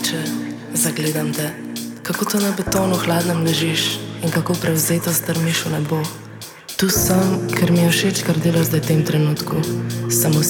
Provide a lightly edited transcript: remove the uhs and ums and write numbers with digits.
noče zagledam te, kako to na betonu hladnem ležiš in kako prevzeto strmiš v nebo. Tu sem, ker mi je všeč, kar delaš zdaj v tem trenutku. Samo